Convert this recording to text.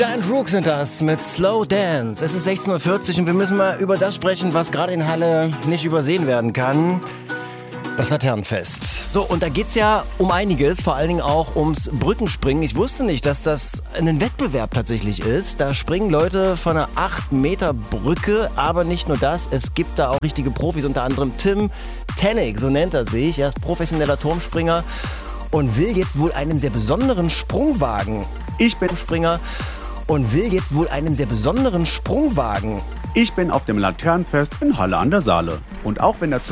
Dan Brooks sind das mit Slow Dance. Es ist 16:40 Uhr und wir müssen mal über das sprechen, was gerade in Halle nicht übersehen werden kann. Das Laternenfest. So, und da geht's ja um einiges, vor allen Dingen auch ums Brückenspringen. Ich wusste nicht, dass das ein Wettbewerb tatsächlich ist. Da springen Leute von einer 8 Meter Brücke, aber nicht nur das. Es gibt da auch richtige Profis, unter anderem Tim Tänak, so nennt er sich. Er ist professioneller Turmspringer und will jetzt wohl einen sehr besonderen Sprung wagen. Ich bin Springer und will jetzt wohl einen sehr besonderen Sprung wagen. Ich bin auf dem Laternenfest in Halle an der Saale. Und auch wenn der